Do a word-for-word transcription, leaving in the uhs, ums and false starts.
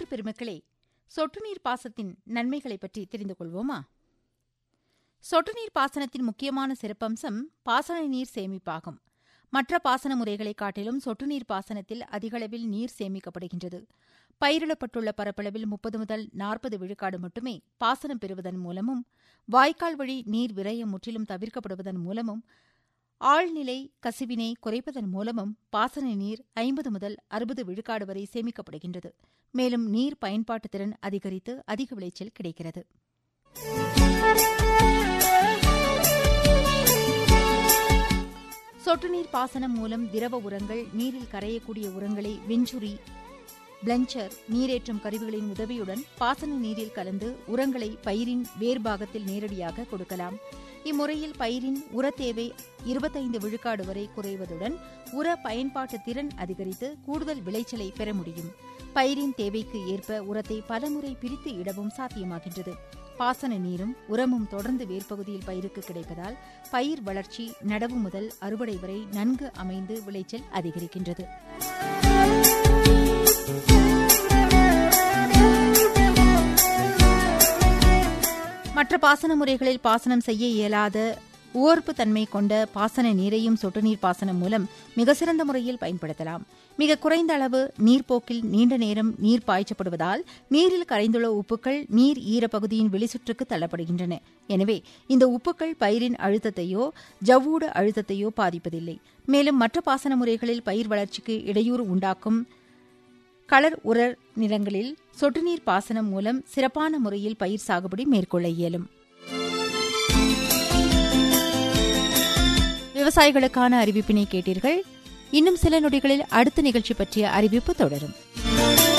உழவர் பெருமக்களே, சொட்டு நீர் பாசனத்தின் நன்மைகளை பற்றி தெரிந்து கொள்வோமா? சொட்டு நீர் பாசனத்தின் முக்கியமான சிறப்பம்சம் பாசன நீர் சேமிப்பாகும். மற்ற பாசன முறைகளை காட்டிலும் சொட்டு நீர் பாசனத்தில் அதிகளவில் நீர் சேமிக்கப்படுகின்றது. பயிரிடப்பட்டுள்ள பரப்பளவில் முப்பது முதல் நாற்பது விழுக்காடு மட்டுமே பாசனம் பெறுவதன் மூலமும், வாய்க்கால் வழி நீர் விரயம் முற்றிலும் தவிர்க்கப்படுவதன் மூலமும், ஆழ்நிலை கசிவினை குறைப்பதன் மூலமும் பாசன நீர் ஐம்பது முதல் அறுபது விழுக்காடு வரை சேமிக்கப்படுகின்றது. மேலும் நீர் பயன்பாட்டு திறன் அதிகரித்து அதிக விளைச்சல் கிடைக்கிறது. சொட்டு நீர் பாசனம் மூலம் திரவ உரங்கள், நீரில் கரையக்கூடிய உரங்களை வெஞ்சுரி, பிளஞ்சர், நீரேற்றும் கருவிகளின் உதவியுடன் பாசன நீரில் கலந்து உரங்களை பயிரின் வேர்பாகத்தில் நேரடியாக கொடுக்கலாம். இம்முறையில் பயிரின் உர தேவை இருபத்தைந்து விழுக்காடு வரை குறைவதுடன் உர பயன்பாட்டு திறன் அதிகரித்து கூடுதல் விளைச்சலை பெற முடியும். பயிரின் தேவைக்கு ஏற்ப உரத்தை பலமுறை பிரித்து இடவும் சாத்தியமாகின்றது. பாசன நீரும் உரமும் தொடர்ந்து வேர்பகுதியில் பயிருக்கு கிடைப்பதால் பயிர் வளர்ச்சி நடவு முதல் அறுவடை வரை நன்கு அமைந்து விளைச்சல் அதிகரிக்கின்றது. மற்ற பாசன முறைகளில் பாசனம் செய்ய இயலாத உவர்ப்பு தன்மை கொண்ட பாசன நீரையும் சொட்டு நீர் பாசனம் மூலம் மிக சிறந்த முறையில் பயன்படுத்தலாம். மிக குறைந்த அளவு நீர்ப்போக்கில் நீண்ட நேரம் நீர் பாய்ச்சப்படுவதால் நீரில் கரைந்துள்ள உப்புக்கள் நீர் ஈரப்பகுதியின் வெளிச்சுற்றுக்கு தள்ளப்படுகின்றன. எனவே இந்த உப்புக்கள் பயிரின் அழுத்தத்தையோ ஜவ்வூடு அழுத்தத்தையோ பாதிப்பதில்லை. மேலும் மற்ற பாசன முறைகளில் பயிர் வளர்ச்சிக்கு இடையூறு உண்டாக்கும் களர் உர நிலங்களில் சொட்டு நீர் பாசனம் மூலம் சிறப்பான முறையில் பயிர் சாகுபடி மேற்கொள்ள இயலும். விவசாயிகளுக்கான அறிவிப்பினை கேட்டீர்கள். இன்னும் சில நொடிகளில் அடுத்த நிகழ்ச்சி பற்றிய அறிவிப்பு தொடரும்.